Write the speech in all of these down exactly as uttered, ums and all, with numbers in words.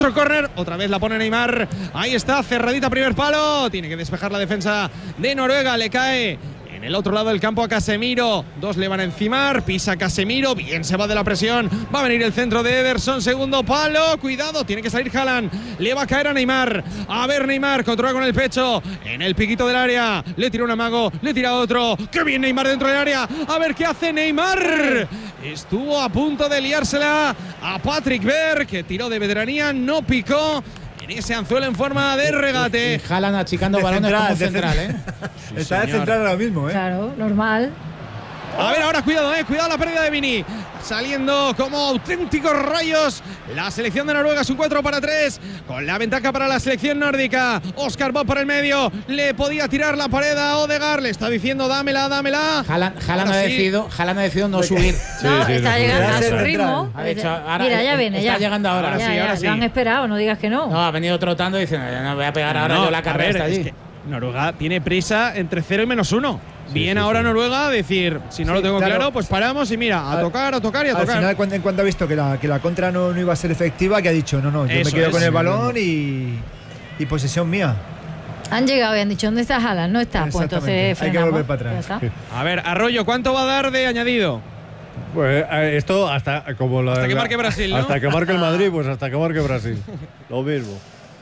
Otro córner, otra vez la pone Neymar. Ahí está, cerradita primer palo. Tiene que despejar la defensa de Noruega. Le cae en el otro lado del campo a Casemiro. Dos le van a encimar. Pisa Casemiro. Bien, se va de la presión. Va a venir el centro de Ederson. Segundo palo. Cuidado, tiene que salir Haaland. Le va a caer a Neymar. A ver, Neymar controla con el pecho. En el piquito del área. Le tira un amago. Le tira otro. ¡Qué bien Neymar dentro del área! A ver qué hace Neymar. Estuvo a punto de liársela a Patrick Berg, que tiró de veteranía. No picó en ese anzuelo en forma de regate. Y Haaland achicando de balones central, como de central, central, ¿eh? Sí, está de central ahora mismo, ¿eh? Claro, normal. A ver, ahora cuidado, eh, cuidado la pérdida de Vini. Saliendo como auténticos rayos. La selección de Noruega es un cuatro para tres. Con la ventaja para la selección nórdica. Oscar Bob por el medio. Le podía tirar la pared a Odegaard. Le está diciendo dámela, dámela. Haaland, Haaland, ha, sí. decidido, Haaland ha decido no subir. Sí, no, sí, está sí, llegando sí, a su central. ritmo. Ha dicho, ahora, Mira, ya viene, está ya. llegando ahora. Ahora Ya, sí, ya, ahora lo sí. han esperado, no digas que no. No, ha venido trotando diciendo, ya no voy a pegar ahora No, yo la a carrera ver, está allí. es que Noruega tiene prisa entre cero y menos uno. Sí, Bien sí, ahora sí. Noruega a decir, si no Sí, lo tengo claro. claro, pues paramos y mira, a Al- tocar, a tocar y a Al tocar. final, cuando, en cuanto ha visto que la, que la contra no, no iba a ser efectiva, que ha dicho, no, no, yo Eso me quedo es. con el balón y, y posesión mía. Han llegado y han dicho, ¿dónde está Haaland? No está, pues Exactamente. entonces Hay que frenamos. volver para atrás. Ya está. A ver, Arroyo, ¿cuánto va a dar de añadido? Pues eh, esto hasta como la, Hasta que la- marque Brasil, ¿no? Hasta que marque el Madrid, pues hasta que marque Brasil. Lo mismo.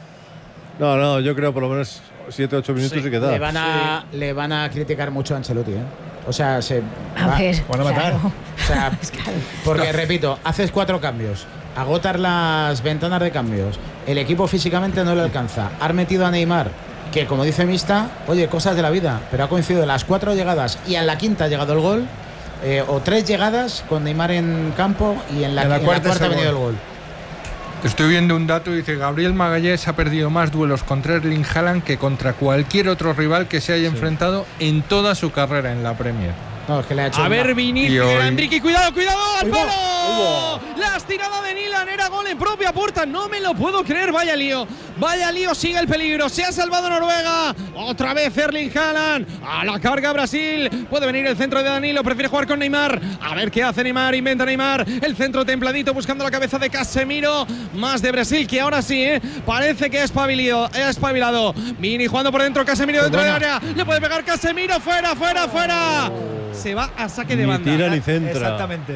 No, no, yo creo por lo menos siete ocho minutos Sí. y que da. Le van, a, le van a criticar mucho a Ancelotti, ¿eh? O sea, se A va- ver, van a matar. claro. O sea, porque repito, haces cuatro cambios, agotas las ventanas de cambios, el equipo físicamente no le alcanza. Has metido a Neymar, que como dice Mista, oye, cosas de la vida, pero ha coincidido en las cuatro llegadas y en la quinta ha llegado el gol, eh, o tres llegadas con Neymar en campo y en la, En la en la cuarta cuarta ha es el venido el gol. gol. Estoy viendo un dato, dice Gabriel Magallanes ha perdido más duelos contra Erling Haaland que contra cualquier otro rival que se haya enfrentado en toda su carrera en la Premier. No, es que le ha hecho A una- ver, Y Vinicius, hoy- Enrique, cuidado, cuidado, al Uy, va, palo. La estirada de Nilan era gol en propia puerta. No me lo puedo creer, vaya lío. Vaya lío, sigue el peligro. Se ha salvado Noruega. Otra vez Erling Haaland. A la carga Brasil. Puede venir el centro de Danilo. Prefiere jugar con Neymar. A ver qué hace Neymar. Inventa Neymar. El centro templadito buscando la cabeza de Casemiro. Más de Brasil que ahora sí, ¿eh? Parece que ha espabilado. Ha espabilado. Vini jugando por dentro. Casemiro dentro del área. Le puede pegar Casemiro. Fuera, fuera, fuera. Se va a saque de Ni banda. tira ni centra. Exactamente.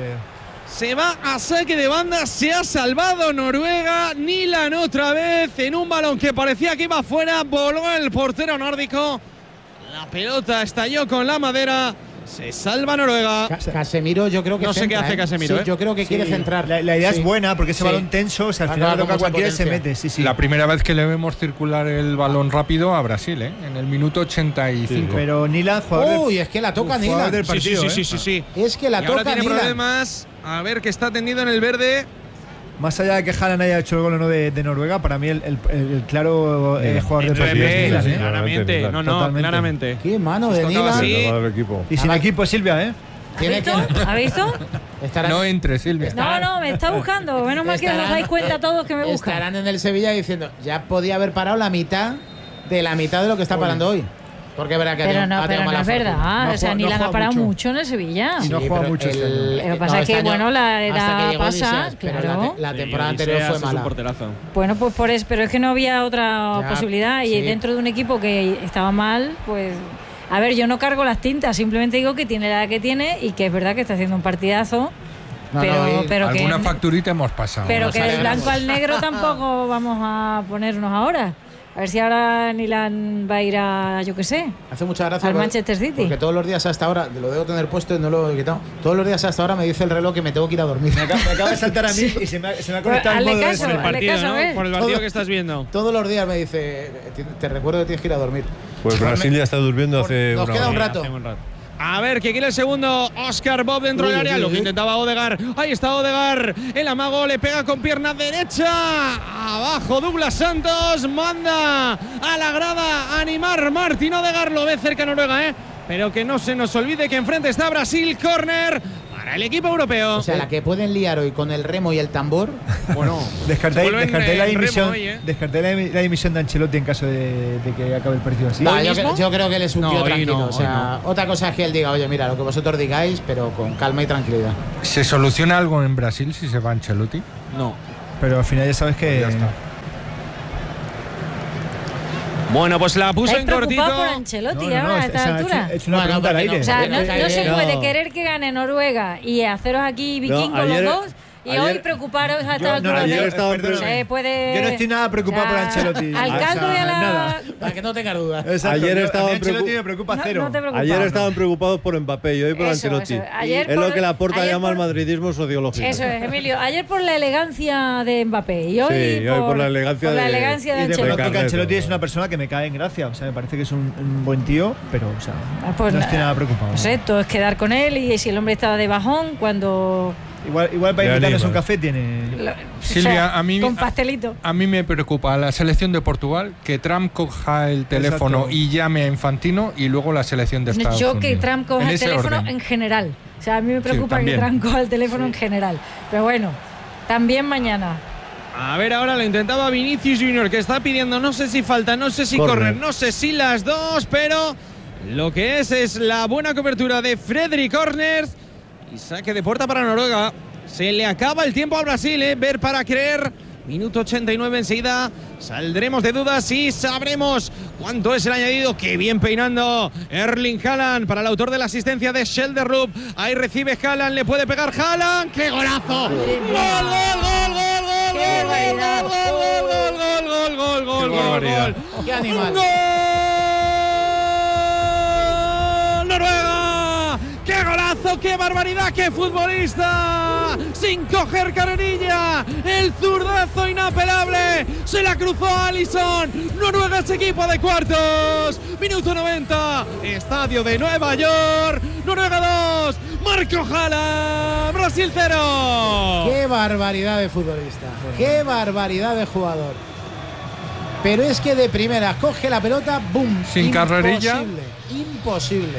Se va a saque de banda. Se ha salvado Noruega. Nilan otra vez en un balón que parecía que iba afuera. Voló el portero nórdico. La pelota estalló con la madera. Se salva Noruega. Ca- Casemiro, yo creo que No sé centra, qué hace ¿eh? Casemiro, Sí, ¿eh? yo creo que Sí, quiere centrar. La, la idea Sí. es buena porque ese Sí. balón tenso, o sea, al Acaba final con toca a mucha cualquiera y se potencia. mete. Sí, sí. La primera vez que le vemos circular el balón rápido a Brasil, ¿eh? En el minuto ochenta y cinco. Pero Nilan, jugador, Uy, del, es que la toca jugador Nilan. del Sí, sí, partido. sí, ¿eh? sí, sí, sí. Es que la Y ahora toca tiene Nilan. problemas. A ver, que está tendido en el verde. Más allá de que Haaland haya hecho el gol o no de, de Noruega, para mí el, el- el- el claro eh, jugador del partido es Pepe, Nilan, ¿eh? claramente. Nilan. No, no, Totalmente. claramente. Qué mano de Esto acaba Nilan. así. Para el equipo. Y sin Ah, equipo Silvia, ¿eh? ¿Has Tiene visto? que- ¿Has visto? Estarán, No entre, Silvia. No, no, me está buscando. Menos mal que os estarán- dais cuenta todos que me buscan. Estarán en el Sevilla diciendo, ya podía haber parado la mitad de la mitad de lo que está parando hoy. Porque es verdad que ha Pero tenido- no, ha pero tenido no mala es fortuna. verdad. No o sea, juega- Nilan no ha juega parado mucho. mucho en el Sevilla. Y no Sí, juega pero mucho este el- año. Lo que pasa es este que, año, bueno, la hasta edad que llegó pasa, Odisseas, pero claro. la, te- la temporada Sí, anterior Odiseas fue es un mala. porterazo. Bueno, pues por eso, pero es que no había otra Ya, posibilidad y sí. dentro de un equipo que estaba mal, pues a ver, yo no cargo las tintas, simplemente digo que tiene la edad que tiene y que es verdad que está haciendo un partidazo, No, pero, no, y pero que Alguna facturita hemos pasado. pero nos que del alegramos. blanco al negro tampoco vamos a ponernos ahora. A ver si ahora Nilan va a ir a, yo qué sé, Hace mucha gracia. al porque- Manchester City. Porque todos los días hasta ahora, lo debo tener puesto y no lo he quitado. Todos los días hasta ahora me dice el reloj que me tengo que ir a dormir. Me acaba, me acaba de saltar a mí y se me ha, se me ha conectado el Hazle modo caso, ese. Por el Hazle partido, caso, ¿no? ¿eh? Por el partido Todo- que estás viendo. Todos los días me dice, te, te recuerdo que tienes que ir a dormir. Pues Brasil ya está durmiendo hace Nos una queda hora. un rato. Hace un rato. A ver, que quiere el segundo. Oscar Bob dentro Uy, del área. uy, Lo que uy. intentaba Odegaard. Ahí está Odegaard. El amago le pega con pierna derecha. Abajo Douglas Santos. Manda a la grada a animar. Martín Odegaard lo ve cerca Noruega, ¿eh? Pero que no se nos olvide que enfrente está Brasil. Córner para el equipo europeo. O sea, la que pueden liar hoy con el remo y el tambor. bueno, Descarté, se vuelven, descarté la eh, remo dimisión, hoy, ¿eh? descarté la, la dimisión de Ancelotti en caso de, de que acabe el partido así. Va, ¿Hoy yo, mismo? cre- yo creo que él es un No, tío hoy tranquilo. no, o sea, otra cosa es que él diga, oye, mira, lo que vosotros digáis, pero con calma y tranquilidad. ¿Se soluciona algo en Brasil si se va Ancelotti? No. Pero al final ya sabes que Ya está. Bueno, pues la puso en cortito. preocupado por Ancelotti No, no, no, ahora a es- esta es- altura. Es una Bueno, pregunta al porque aire. no. O sea, no, no se No. puede querer que gane Noruega y haceros aquí vikingos ayer- los dos y ayer- hoy preocuparos a esta Yo- no, altura. ayer de- estaba en perdona, pre- se puede. Yo no estoy nada preocupado por Ancelotti. Al O sea, caldo y a la. nada. Para que no tengas dudas. Exacto, Ayer yo- estaban a mí Ancelotti preocup- me preocupa No, cero. no te preocupes. Ayer no. estaban preocupados por Mbappé y hoy por Eso, Ancelotti. eso. Ayer Es lo por- que Laporta ayer llama por- el madridismo sociológico. Eso es, Emilio. Ayer por la elegancia de Mbappé y hoy, Sí, y hoy por la elegancia por la de- elegancia de Y de Ancelotti. pronto que Carneto. Ancelotti es una persona que me cae en gracia. O sea, me parece que es un, un buen tío, pero o sea, Ah, pues no nada. estoy nada preocupado. No sé, todo es quedar con él y si el hombre estaba de bajón cuando. Igual, igual para Me invitarnos anima. un café tiene. lo- o Silvia, sea, a mí- con pastelito. A mí me preocupa la selección de Portugal, que Trump coja el teléfono Exacto. y llame a Infantino, y luego la selección de Estados Yo Unidos. que Trump coja En el ese teléfono orden. en general. O sea, a mí me preocupa que también. Trump coja el teléfono en general. Pero bueno, también mañana. A ver, ahora lo intentaba Vinicius Junior, que está pidiendo, no sé si falta, no sé si Corner. correr, no sé si las dos, pero lo que es es la buena cobertura de Fredrik Corners y saque de puerta para Noruega. Se le acaba el tiempo al Brasil, ¿eh? Ver para creer. Minuto ochenta y nueve enseguida. Saldremos de dudas y sabremos cuánto es el añadido. Qué bien peinando Erling Haaland para el autor de la asistencia de Schelderloop. Ahí recibe Haaland, le puede pegar Haaland. ¡Qué golazo! ¡Gol, gol, gol, gol, gol! ¡Qué barbaridad! ¡Gol, gol, gol, gol, gol, gol, ¡Qué gol, barbaridad! gol! ¡Qué animal! ¡Gol! ¡Noruega! ¡Qué golazo! ¡Qué barbaridad! ¡Qué futbolista! Sin coger carrerilla. El zurdazo inapelable. Se la cruzó a Alisson. Noruega es equipo de cuartos. Minuto noventa. Estadio de Nueva York. Noruega dos. Marco Haaland. Brasil cero. ¡Qué barbaridad de futbolista! ¡Qué barbaridad de jugador! Pero es que de primera coge la pelota, ¡boom! Sin carrerilla. Imposible, imposible.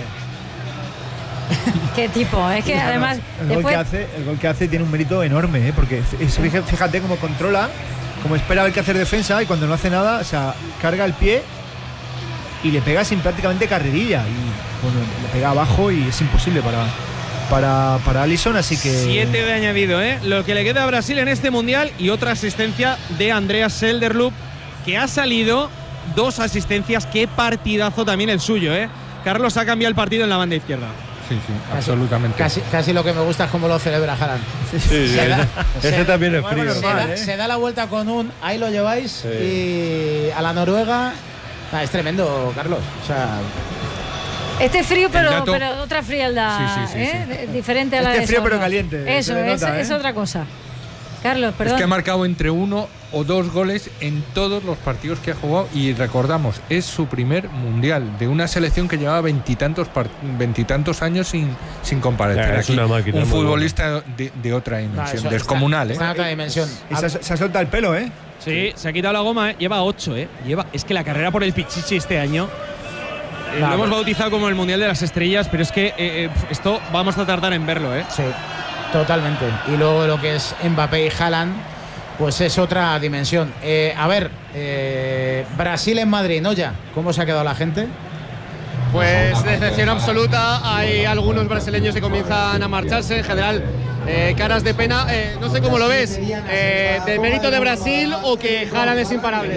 Qué tipo. Es que además. El gol, después, que hace, el gol que hace tiene un mérito enorme, ¿eh? Porque es- fíjate, fíjate cómo controla, cómo espera a ver qué hacer defensa y cuando no hace nada, o sea, carga el pie y le pega sin prácticamente carrerilla. Y bueno, le pega abajo y es imposible para, para, para Alisson, así que. Siete de añadido, ¿eh? Lo que le queda a Brasil en este mundial y otra asistencia de Andreas Schelderloop, que ha salido dos asistencias. Qué partidazo también el suyo, ¿eh? Carlos ha cambiado el partido en la banda izquierda. Sí, sí, Casi- absolutamente. Casi, casi lo que me gusta es cómo lo celebra Haaland. Sí, sí, Se da- ese, ese se- también es Bueno, frío. Se normal, da, ¿eh? se da la vuelta con un ahí lo lleváis Sí. y a la Noruega. Ah, es tremendo, Carlos. O sea, este es frío, pero, dato- pero otra frialdad. Sí, sí, sí, ¿eh? sí. De- Diferente a la Este de frío, esos pero dos. caliente, Eso, se le es, nota, es ¿eh? otra cosa. Carlos, Es perdón. que ha marcado entre uno o dos goles en todos los partidos que ha jugado, y recordamos, es su primer mundial de una selección que llevaba veintitantos par- veintitantos años sin, sin comparecer. Ya, es Aquí, una máquina, un muy futbolista de, de otra no, dimensión, eso descomunal, está, ¿eh? está en otra dimensión. Y se, ha- se ha soltado el pelo, ¿eh? Sí, se ha quitado la goma, ¿eh? Lleva ocho, ¿eh? Lleva, es que la carrera por el Pichichi este año eh, Claro. lo hemos bautizado como el Mundial de las Estrellas, pero es que eh, eh, esto vamos a tardar en verlo, ¿eh? Sí, totalmente. Y luego lo que es Mbappé y Haaland, pues es otra dimensión. Eh, a ver, eh, Brasil en Madrid, ¿no ya? ¿Cómo se ha quedado la gente? Pues decepción absoluta. Hay algunos brasileños que comienzan a marcharse. En general, eh, caras de pena. Eh, no sé cómo lo ves. Eh, ¿De mérito de Brasil o que Haaland es imparable?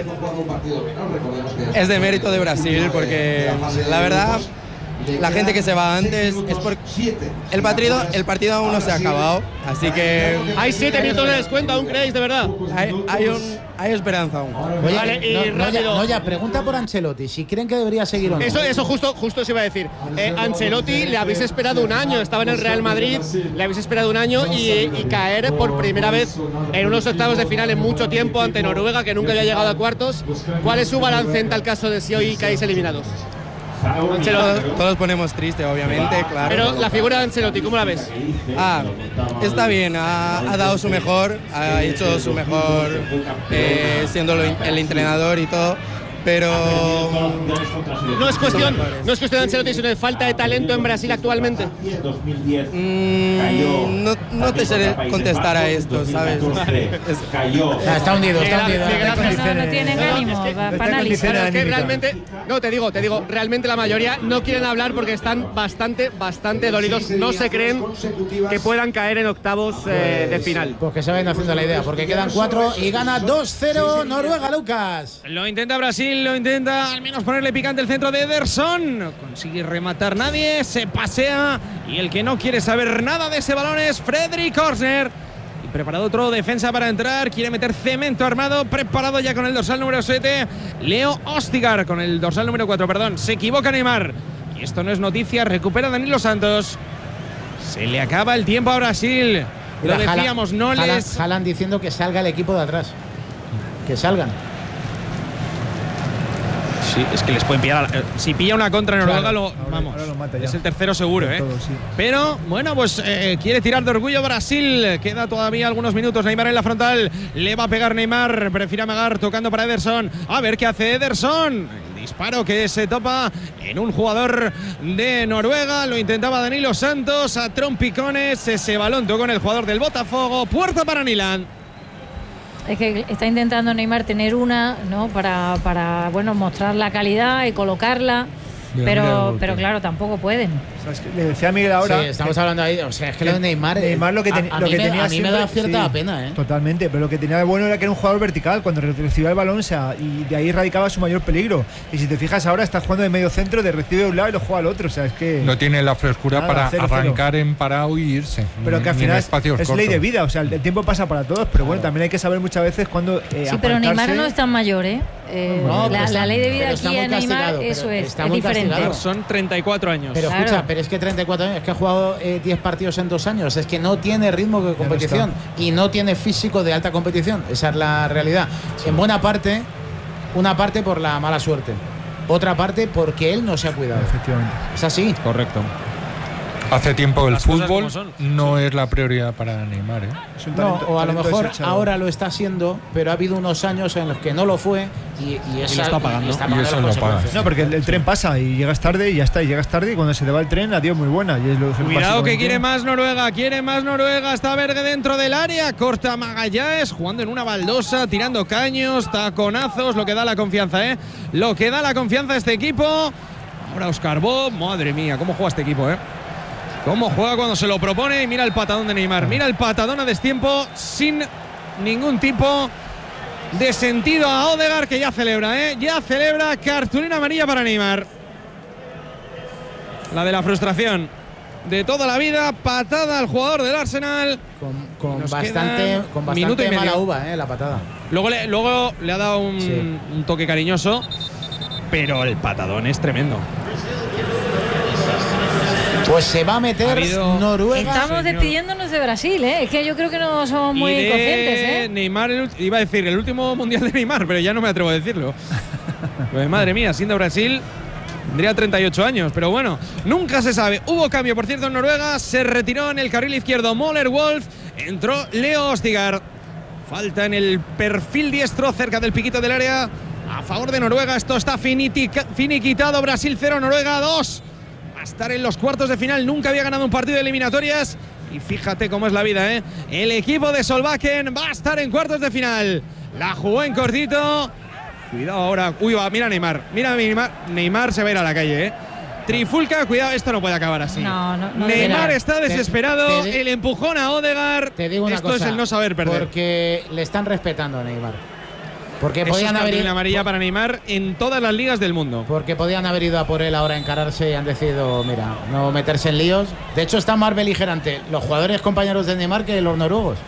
Es de mérito de Brasil porque la verdad la gente que se va antes es porque el partido, el partido aún no se ha acabado, así que Hay siete minutos de descuento, ¿aún creéis, de verdad? hay, hay, un, hay esperanza aún. Oye, Vale, y no, no, ya, rápido. no ya, pregunta por Ancelotti, si creen que debería seguir o no. Eso, eso justo, justo se iba a decir. Eh, Ancelotti le habéis esperado un año, estaba en el Real Madrid, le habéis esperado un año y, y caer por primera vez en unos octavos de final en mucho tiempo ante Noruega, que nunca había llegado a cuartos. ¿Cuál es su balance en tal caso de si hoy caéis eliminados? Ancelotti. Todos, todos ponemos triste, obviamente, claro. Pero la figura de Ancelotti, ¿cómo la ves? Ah, está bien, ha, ha dado su mejor, ha hecho su mejor eh, siendo lo- el entrenador y todo, pero No es cuestión, no es cuestión de Ancelotti, sino de falta de talento en Brasil actualmente. mm, no, no te sé contestar a esto, ¿sabes? Es- Ah, está hundido, está Miguel, hundido. Miguel Ángel, condiciones- no tienen No, no, ánimo es que- para está analizar. condicionada Claro, es que anímica. realmente, no te digo, te digo, realmente la mayoría no quieren hablar porque están bastante, bastante dolidos. No se creen que puedan caer en octavos eh, de final. Pues que se vayan haciendo la idea, porque quedan cuatro y gana dos cero Noruega, Lucas. Lo intenta Brasil, lo intenta al menos ponerle picante el centro de Ederson. No consigue rematar nadie, se pasea y el que no quiere saber nada de ese balón es Fredrik Korsner. Y preparado otro defensa para entrar, quiere meter cemento armado, preparado ya con el dorsal número siete, Leo Ostigar con el dorsal número cuatro, perdón. Se equivoca Neymar. Y esto no es noticia, recupera Danilo Santos. Se le acaba el tiempo a Brasil. Lo Mira, decíamos, no Haaland- les… Haaland diciendo que salga el equipo de atrás. Que salgan. Sí, es que les pueden pillar. a la- si pilla una contra Noruega, Claro, lo, ahora- vamos, ahora lo mata ya. es el tercero seguro, ¿eh? Todo, sí. Pero bueno, pues eh, quiere tirar de orgullo Brasil. Queda todavía algunos minutos. Neymar en la frontal. Le va a pegar Neymar. Prefiere amagar tocando para Ederson. A ver qué hace Ederson. El disparo que se topa en un jugador de Noruega. Lo intentaba Danilo Santos a trompicones. Ese balón tocó con el jugador del Botafogo. Puerta para Nilan. Es que está intentando Neymar tener una, ¿no? Para, para bueno, mostrar la calidad y colocarla. Mira, mira el Pero, golpe. pero claro, tampoco pueden. O sea, es que le decía a Miguel ahora. Sí, estamos que- hablando ahí. O sea, es que lo de Neymar. Neymar lo que, a- ten- a lo mí que me- tenía a mí me da siempre- cierta sí, pena, ¿eh? Totalmente, pero lo que tenía de bueno era que era un jugador vertical cuando recibía el balón, o sea, y de ahí radicaba su mayor peligro. Y si te fijas ahora está jugando de medio centro, de recibe de un lado y lo juega al otro, o sea, es que No tiene la frescura Nada, para cero, cero. arrancar en parado y irse. pero que al ni en final espacios es ley cortos. de vida, o sea, el, el tiempo pasa para todos, pero bueno, también hay que saber muchas veces cuándo eh, Sí, pero Neymar apartarse. no es tan mayor, ¿eh? Eh, No, la, pero la ley de vida pero está aquí muy a Neymar, castigado, pero eso es, está es muy diferente. castigado. Son treinta y cuatro años. Pero Claro. escucha, pero es que treinta y cuatro años, es que ha jugado eh, diez partidos en dos años, es que no tiene ritmo de no competición y no tiene físico de alta competición, esa es la realidad. En buena parte, una parte por la mala suerte, otra parte porque él no se ha cuidado. Efectivamente. Es así. Correcto. Hace tiempo el Las cosas fútbol como son. no es la prioridad para Neymar, ¿eh? Es un No, talento- o a lo talento mejor desechado. ahora lo está haciendo, pero ha habido unos años en los que no lo fue y, y, esa- está pagando. está Y pagando eso las lo paga. consecuencias. No, porque el, el tren pasa y llegas tarde y ya está, y llegas tarde y cuando se te va el tren, adiós, muy buena. Y es lo, es Cuidado que básicamente- quiere más Noruega, quiere más Noruega. Está Berge dentro del área, corta Magallanes, jugando en una baldosa, tirando caños, taconazos, lo que da la confianza, ¿eh? Lo que da la confianza a este equipo. Ahora Oscar Bob, madre mía, cómo juega este equipo, ¿eh? Cómo juega cuando se lo propone y mira el patadón de Neymar, mira el patadón a destiempo sin ningún tipo de sentido a Odegaard, que ya celebra, ¿eh? Ya celebra, cartulina amarilla para Neymar. La de la frustración de toda la vida, patada al jugador del Arsenal. Con, con Nos bastante, quedan con minuto y bastante mala medio. uva, eh, la patada. Luego le, luego le ha dado un, Sí. un toque cariñoso, pero el patadón es tremendo. Pues se va a meter Ha habido- Noruega. Estamos señor. despidiéndonos de Brasil, ¿eh? Es que yo creo que no somos muy Y de conscientes, ¿eh? Neymar, el ulti- iba a decir el último mundial de Neymar, pero ya no me atrevo a decirlo. Pues madre mía, siendo Brasil, tendría treinta y ocho años, pero bueno, nunca se sabe. Hubo cambio, por cierto, en Noruega, se retiró en el carril izquierdo Moller Wolf, entró Leo Ostigar. Falta en el perfil diestro, cerca del piquito del área, a favor de Noruega. Esto está finitica- finiquitado. Brasil cero, Noruega dos. Va a estar en los cuartos de final. Nunca había ganado un partido de eliminatorias. Y fíjate cómo es la vida, ¿eh? El equipo de Solbakken va a estar en cuartos de final. La jugó en cortito. Cuidado ahora. Uy, va, mira Neymar. Mira Neymar. Neymar se va a ir a la calle, ¿eh? Trifulca, cuidado, esto no puede acabar así. No, no, no Neymar debería. está Te- desesperado. te di- el empujón a Odegaard. Te digo una esto cosa. es el no saber perder. Porque le están respetando a Neymar. Porque Eso podían es haber cartulina ido, amarilla para Neymar en todas las ligas del mundo. porque podían haber ido a por él ahora a encararse y han decidido, mira, no meterse en líos. De hecho, está más beligerante los jugadores compañeros de Neymar que los noruegos.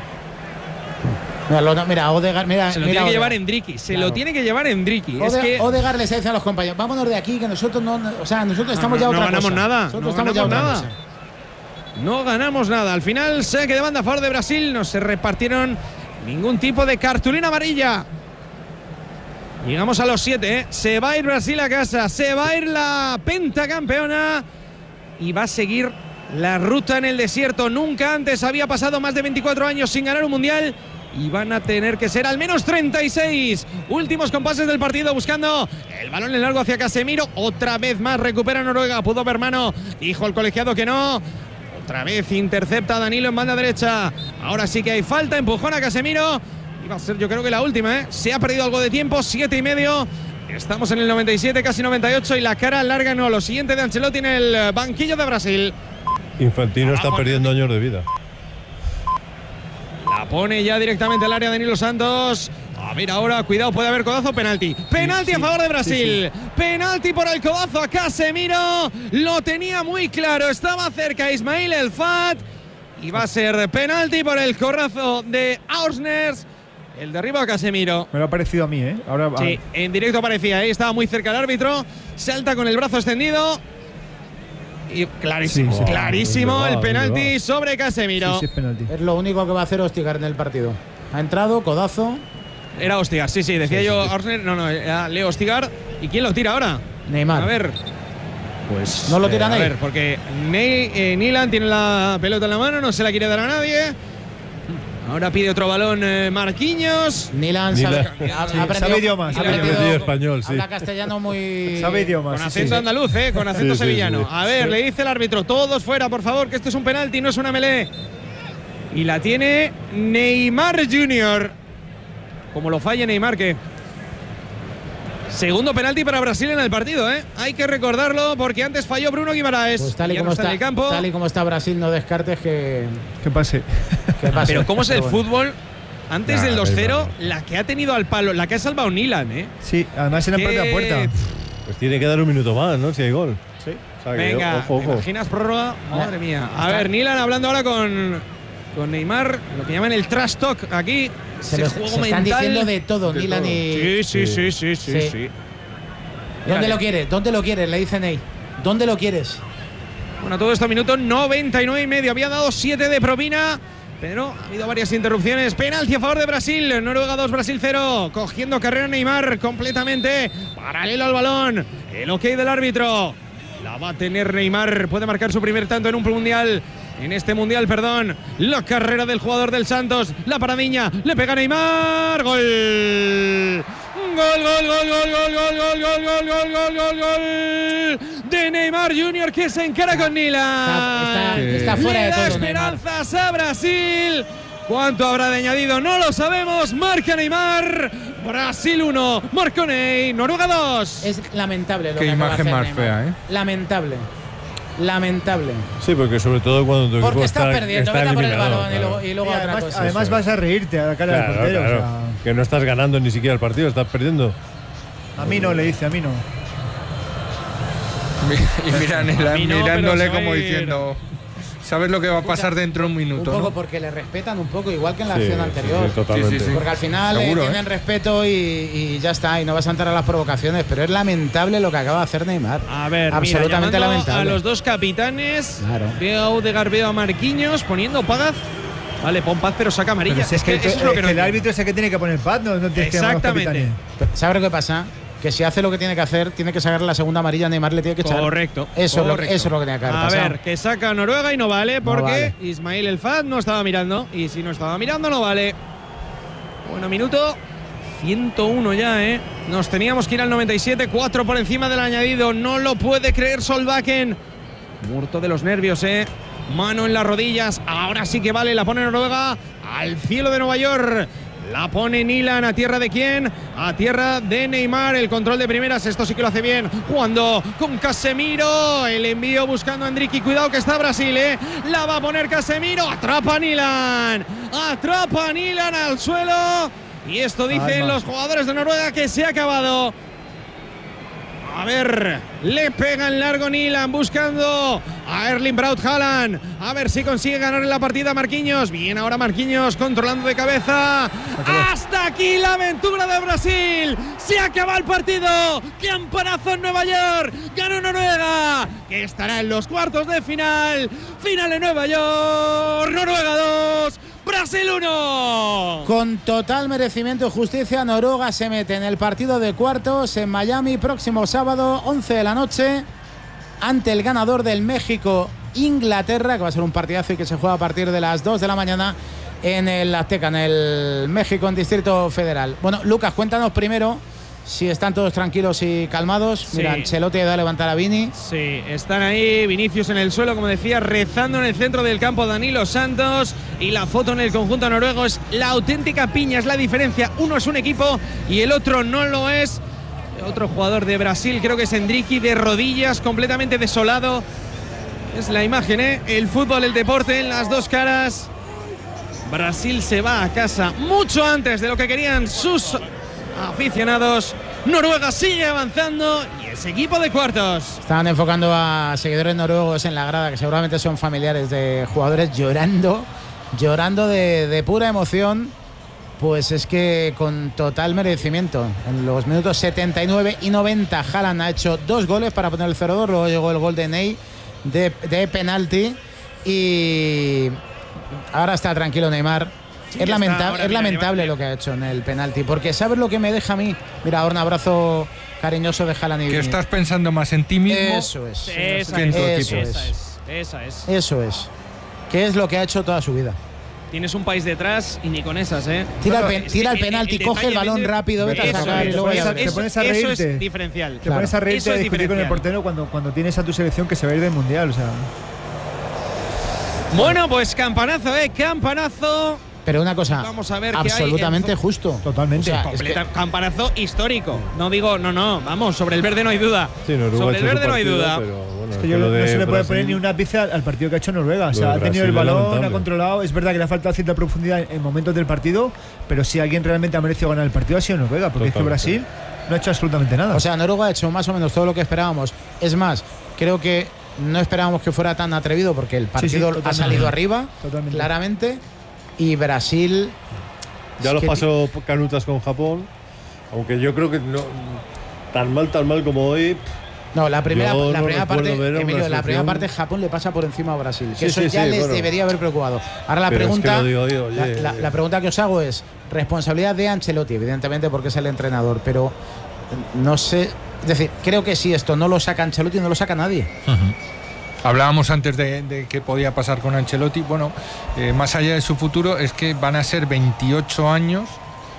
Mira, lo- mira, Odegaard, mira, Se lo mira tiene que Odegaard. llevar Endricky. Se Claro. lo tiene que llevar Endricky. Es Ode- que Odegaard les dice a los compañeros, vámonos de aquí, que nosotros no, no- o sea, nosotros estamos no, ya no otra ganamos cosa. nada, Nosotros no estamos ya ganamos otra nada. cosa. no ganamos nada. Al final, saque de banda a favor de Brasil. No se repartieron ningún tipo de cartulina amarilla. Llegamos a los siete, ¿eh? Se va a ir Brasil a casa. Se va a ir la pentacampeona. Y va a seguir la ruta en el desierto. Nunca antes había pasado más de veinticuatro años sin ganar un mundial. Y van a tener que ser al menos treinta y seis. Últimos compases del partido buscando el balón en largo hacia Casemiro. Otra vez más recupera Noruega. Pudo ver mano. Dijo el colegiado que no. Otra vez intercepta a Danilo en banda derecha. Ahora sí que hay falta. Empujón a Casemiro. Y va a ser yo creo que la última, ¿eh? Se ha perdido algo de tiempo, siete y medio. Estamos en el noventa y siete, casi noventa y ocho, y la cara larga no. Lo siguiente de Ancelotti en el banquillo de Brasil. Infantino está perdiendo años de vida. La pone ya directamente al área de Nilo Santos. A ver ahora, cuidado, puede haber codazo, penalti. Penalti sí, sí, a favor de Brasil. Sí, sí. Penalti por el codazo a Casemiro. Lo tenía muy claro, estaba cerca Ismail El Fat. Y va a ser penalti por el corrazo de Ausners. El derribo a Casemiro. Me lo ha parecido a mí, ¿eh? Ahora, sí, en directo parecía, ahí estaba muy cerca el árbitro. Salta con el brazo extendido. Y clarísimo, sí, sí. clarísimo el penalti sobre Casemiro. Sí, sí, es penalti. Es lo único que va a hacer Ostigar en el partido. Ha entrado, codazo. Era Ostigar, sí, sí, decía sí, yo, sí. Ausner, no, no, era Leo Ostigar. ¿Y quién lo tira ahora? Neymar. A ver. Pues. No lo tira eh, Ney. A ver, porque Ney, eh, Nilan tiene la pelota en la mano, no se la quiere dar a nadie. Ahora pide otro balón eh, Marquinhos. Nilan sabe, sí, ha sabe idiomas. Ha aprendido español, sí. Habla castellano muy… Sabe idiomas. Con acento sí, sí. andaluz, ¿eh? Con acento sí, sevillano. Sí, sí. A ver, sí. le dice el árbitro, todos fuera, por favor, que esto es un penalti, no es una melee. Y la tiene Neymar junior Como lo falle Neymar, que… Segundo penalti para Brasil en el partido, ¿eh? Hay que recordarlo porque antes falló Bruno Guimaraes. Pues tal y, como está, está en el campo. Tal y como está Brasil, no descartes que… Que pase. que pase. Pero ¿cómo es el bueno. fútbol? Antes nah, del dos cero, la que ha tenido al palo, la que ha salvado Nilan, ¿eh? Sí, además en la propia puerta. Pues tiene que dar un minuto más, ¿no? Si hay gol. Sí. O sea, Venga, ojo, ojo. ¿te imaginas prórroga? Madre mía. A ver, Nilan hablando ahora con, con Neymar, lo que llaman el trash talk aquí. Se, los, juego se mental. están diciendo de todo, de Nilan todo. y… Sí, sí, sí, sí, sí, sí. sí. ¿Dónde lo quieres? ¿Dónde lo quieres? Le dice Ney. ¿Dónde lo quieres? Bueno, todo esto minuto noventa y nueve y medio. Había dado siete de propina, pero ha habido varias interrupciones. Penalti a favor de Brasil. Noruega dos, Brasil cero. Cogiendo carrera Neymar completamente. Paralelo al balón. El ok del árbitro. La va a tener Neymar. Puede marcar su primer tanto en un mundial. En este mundial, perdón. La carrera del jugador del Santos. La paradiña. Le pega Neymar. Gol. Gol, gol, gol, gol, gol, gol, gol, gol, gol, gol, gol, gol, gol de Neymar junior que se encara con Nilan. Está, está, está fuera de todo. Esperanzas Neymar. A Brasil. ¿Cuánto habrá de añadido? No lo sabemos. Marca Neymar. Brasil uno. Marco Ney. Noruega dos. Es lamentable lo Qué que imagen más Neymar. fea, ¿eh? Lamentable. Lamentable. Sí, porque sobre todo cuando tu porque equipo está, está perdiendo, está vete por el balón claro. y luego, y luego y otra además, cosa. además eso. vas a reírte a la cara claro, del portero. Claro. O sea, que no estás ganando ni siquiera el partido, estás perdiendo. A mí no, le dice, a mí no. Y mira, Nela, no, mirándole como diciendo, ¿sabes lo que va a pasar Escucha, dentro de un minuto? Un poco ¿no? porque le respetan un poco, igual que en la sí, acción sí, anterior. Sí, totalmente. Sí, sí, sí. Porque al final Seguro, eh, tienen ¿eh? respeto y, y ya está, y no vas a entrar a las provocaciones, pero es lamentable lo que acaba de hacer Neymar. A ver, absolutamente mira, lamentable. A los dos capitanes, claro. veo a Odegaard, veo a Marquinhos poniendo Paz. Vale, pon Paz, pero saca amarilla. Pero si es, que, es que eso es lo que, que no el árbitro es el que tiene que poner Paz, no, no tienes que llamar a los capitanes. ¿Sabes lo que pasa? Que si hace lo que tiene que hacer, tiene que sacar la segunda amarilla, Neymar le tiene que echar. Correcto. Eso, correcto. Es, lo, eso es lo que tiene que haber A pasado. ver, que saca Noruega y no vale porque no vale. Ismail El Fat no estaba mirando. Y si no estaba mirando, no vale. Bueno, minuto ciento uno ya, ¿eh? Nos teníamos que ir al noventa y siete, cuatro por encima del añadido. No lo puede creer Solbakken. Muerto de los nervios, ¿eh? Mano en las rodillas. Ahora sí que vale. La pone Noruega al cielo de Nueva York. La pone Nilan. ¿A tierra de quién? A tierra de Neymar. El control de primeras. Esto sí que lo hace bien. Jugando con Casemiro. El envío buscando a Endrick. Cuidado que está Brasil, ¿eh? La va a poner Casemiro. Atrapa a Nilan. Atrapa a Nilan al suelo. Y esto dicen los jugadores de Noruega que se ha acabado. A ver, le pega en largo Nilan buscando a Erling Braut Haaland. A ver si consigue ganar en la partida Marquinhos. Bien, ahora Marquinhos controlando de cabeza. Hasta aquí la aventura de Brasil. Se acaba el partido. Campanazo en Nueva York. Ganó Noruega, que estará en los cuartos de final. Final en Nueva York. Noruega dos. Brasil uno. Con total merecimiento y justicia, Noruega se mete en el partido de cuartos en Miami próximo sábado, once de la noche, ante el ganador del México-Inglaterra, que va a ser un partidazo y que se juega a partir de las dos de la mañana en el Azteca, en el México, en Distrito Federal. Bueno, Lucas, cuéntanos primero Si están todos tranquilos y calmados, Sí. mira, Ancelotti da a levantar a Vini. Sí, están ahí Vinicius en el suelo, como decía, rezando en el centro del campo Danilo Santos, y la foto en el conjunto noruego es la auténtica piña, es la diferencia. Uno es un equipo y el otro no lo es. Otro jugador de Brasil, creo que es Endricky, de rodillas, completamente desolado. Es la imagen, ¿eh? El fútbol, el deporte en las dos caras. Brasil se va a casa mucho antes de lo que querían sus aficionados. Noruega sigue avanzando y es equipo de cuartos. Estaban enfocando a seguidores noruegos en la grada, que seguramente son familiares de jugadores, llorando, llorando de, de pura emoción. Pues es que con total merecimiento. En los minutos setenta y nueve y noventa, Haaland ha hecho dos goles para poner el cero dos. Luego llegó el gol de Ney de, de penalti. Y ahora está tranquilo Neymar. Sí, es lamentable, ahora, es mira, lamentable Neymar. lo que ha hecho en el penalti. Porque ¿sabes lo que me deja a mí? Mira, ahora un abrazo cariñoso de Haaland y Que Vini. estás pensando más en ti mismo. Eso es. Esa que en es, tu eso equipo. esa es, esa es. Eso es. Que es lo que ha hecho toda su vida. Tienes un país detrás y ni con esas, ¿eh? Tira, Bueno, el, pen- es tira que el el- penalti, el coge el detalle balón de- rápido, vete a Eso sacar y es, luego te ya pones a- verás. te pones a eso reírte. es diferencial. Te Claro. pones a reírte Eso y es a discutir con el diferencial. portero cuando, cuando tienes a tu selección que se va a ir del mundial. O sea, Bueno, pues campanazo, ¿eh? Campanazo. Pero una cosa, Vamos a ver qué hay absolutamente en- justo. totalmente. O sea, es Completa, campanazo histórico. No digo, no, no, vamos, sobre el verde no hay duda. Sí, Noruega ha sobre el hecho su verde no hay partido, duda. pero bueno, Es es que yo que lo no de se le puede Brasil- poner ni un ápice al, al partido que ha hecho Noruega. O Lo sea, de ha tenido Brasil el es balón, lamentable. ha controlado. Es verdad que le ha faltado cierta profundidad en momentos del partido, pero si alguien realmente ha merecido ganar el partido ha sido Noruega, porque es que Totalmente. Brasil no ha hecho absolutamente nada. O sea, Noruega ha hecho más o menos todo lo que esperábamos. Es más, creo que no esperábamos que fuera tan atrevido porque el partido ha totalmente. salido arriba, Totalmente. claramente. Y Brasil. Ya es los que- pasó canutas con Japón, aunque yo creo que no tan mal, tan mal como hoy. No, la primera, Yo la no primera recuerdo parte, ver a una Emilio, la primera selección- parte Japón le pasa por encima a Brasil. Que Sí, eso sí, ya sí, les bueno. debería haber preocupado. Ahora la Pero es que pregunta, lo digo yo, oye, la, la- eh. la pregunta que os hago es responsabilidad de Ancelotti, evidentemente porque es el entrenador, pero no sé, es decir, creo que si esto no lo saca Ancelotti no lo saca nadie. Hablábamos antes de, de qué podía pasar con Ancelotti. Bueno, eh, más allá de su futuro, es que van a ser veintiocho años.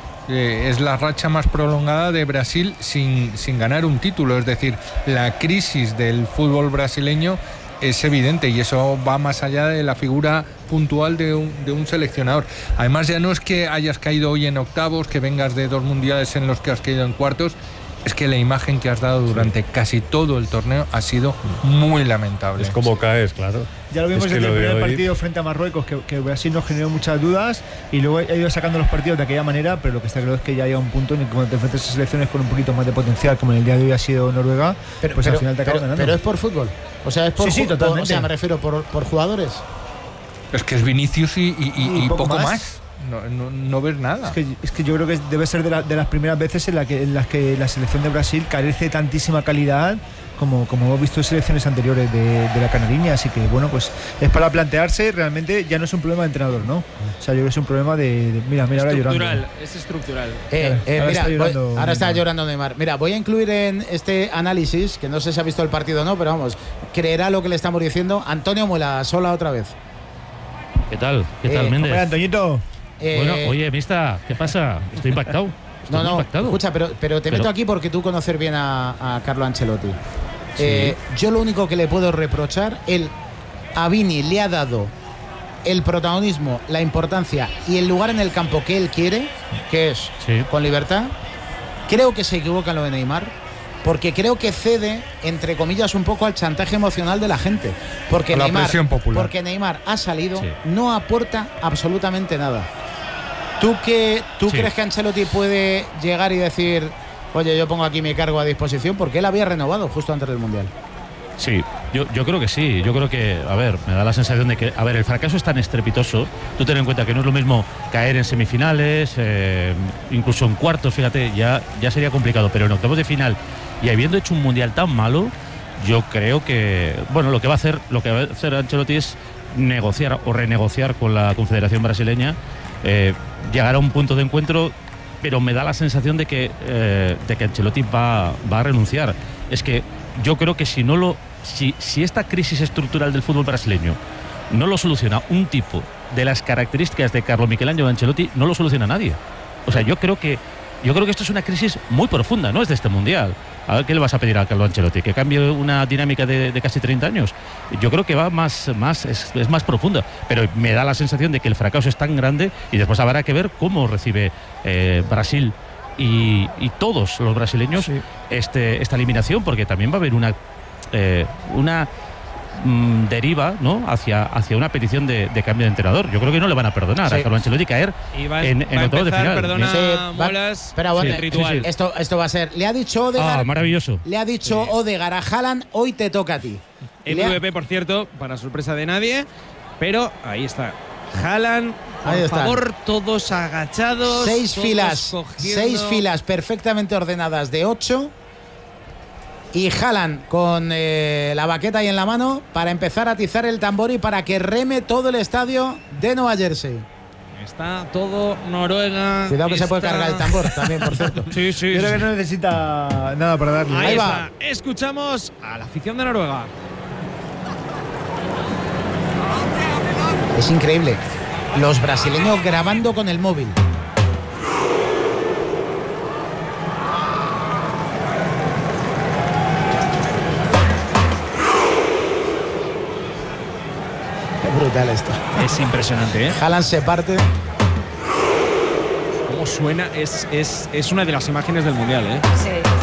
Eh, es la racha más prolongada de Brasil sin, sin ganar un título. Es decir, la crisis del fútbol brasileño es evidente y eso va más allá de la figura puntual de un, de un seleccionador. Además, ya no es que hayas caído hoy en octavos, que vengas de dos mundiales en los que has caído en cuartos. Es que la imagen que has dado durante casi todo el torneo ha sido muy lamentable. Es como caes, claro. Ya lo vimos Es que desde el lo de primer hoy- partido frente a Marruecos, que, que Brasil nos generó muchas dudas y luego ha ido sacando los partidos de aquella manera, pero lo que está claro es que ya llega un punto en el que cuando te enfrentas a selecciones con un poquito más de potencial, como en el día de hoy ha sido Noruega, Pero, pues pero- al final te acaban pero- ganando. pero es por fútbol. O sea, es por, Sí, sí, ju- por- totalmente. o sea, me refiero por, por jugadores. Es que es Vinicius y, y- y- Y y poco poco, más. más. No, no- no ves nada. Es que, es que yo creo que debe ser de, la- de las primeras veces en, la que, en las que la selección de Brasil carece de tantísima calidad como, como hemos visto en selecciones anteriores de, de la Canariña. Así que, bueno, pues es para plantearse, realmente ya no es un problema de entrenador, ¿no? O sea, yo creo que es un problema de. de- mira, mira, ahora llorando. Estructural, es estructural. Eh, eh, Ahora mira, está llorando voy- ahora está Neymar. llorando Neymar. Mira, voy a incluir en este análisis, que no sé si ha visto el partido o no, pero vamos, creerá lo que le estamos diciendo. Antonio Muela, sola otra vez. ¿Qué tal? ¿Qué Eh, tal, Hombre, Méndez? Antoñito. Eh, Bueno, oye, mista, ¿qué pasa? Estoy impactado. Estoy No, no, impactado. escucha, pero, pero te Pero- meto aquí porque tú conoces bien a, a Carlo Ancelotti. Sí. Eh, yo lo único que le puedo reprochar, él a Vini le ha dado el protagonismo, la importancia y el lugar en el campo que él quiere, que es Sí. con libertad. Creo que se equivoca en lo de Neymar, porque creo que cede, entre comillas, un poco al chantaje emocional de la gente. Porque A la Neymar, presión popular. porque Neymar ha salido, Sí. no aporta absolutamente nada. ¿Tú, qué, tú Sí. crees que Ancelotti puede llegar y decir, oye, yo pongo aquí mi cargo a disposición? Porque él había renovado justo antes del Mundial. Sí, yo, yo creo que sí. Yo creo que, a ver, me da la sensación de que, a ver, el fracaso es tan estrepitoso. Tú ten en cuenta que no es lo mismo caer en semifinales, eh, incluso en cuartos, fíjate, ya, ya sería complicado. Pero en octavos de final y habiendo hecho un mundial tan malo, yo creo que, bueno, lo que va a hacer, lo que va a hacer Ancelotti es negociar o renegociar con la Confederación Brasileña, eh, llegar a un punto de encuentro. Pero me da la sensación de que, eh, de que Ancelotti va, va a renunciar. Es que yo creo que si no lo, si, si esta crisis estructural del fútbol brasileño no lo soluciona un tipo de las características de Carlo Michelangelo Ancelotti, no lo soluciona nadie. O sea, yo creo que yo creo que esto es una crisis muy profunda, no es de este mundial. A ver, ¿qué le vas a pedir a Carlo Ancelotti? ¿Que cambie una dinámica de, de casi treinta años? Yo creo que va más, más es, es más profunda, pero me da la sensación de que el fracaso es tan grande y después habrá que ver cómo recibe eh, Brasil y, y todos los brasileños sí. este, esta eliminación, porque también va a haber una, eh, una mm, deriva, ¿no?, hacia, hacia una petición de, de cambio de entrenador. Yo creo que no le van a perdonar sí. a Carlo Ancelotti caer va, en, en octavos de final. Perdona, sí, Molas, pero bueno, sí, ritual. Sí, sí. Esto, esto va a ser. Le ha dicho Odegaard. Ah, maravilloso. Le ha dicho sí. Odegaard a Haaland, hoy te toca a ti. M V P, por cierto, para sorpresa de nadie, pero ahí está. Haaland, por ahí favor, todos agachados. Seis todos filas, cogiendo. seis filas perfectamente ordenadas de ocho. Y Haaland con eh, la baqueta ahí en la mano para empezar a atizar el tambor y para que reme todo el estadio de Nueva Jersey. Está todo Noruega. Cuidado que está... se puede cargar el tambor también, por cierto. Sí, sí. Yo creo sí. que no necesita nada para darle. Ahí, Ahí está. va. Escuchamos a la afición de Noruega. Es increíble. Los brasileños grabando con el móvil. Es brutal esto. Es impresionante, ¿eh? Haaland se parte. Cómo suena. Es, es, es una de las imágenes del Mundial, ¿eh? Sí.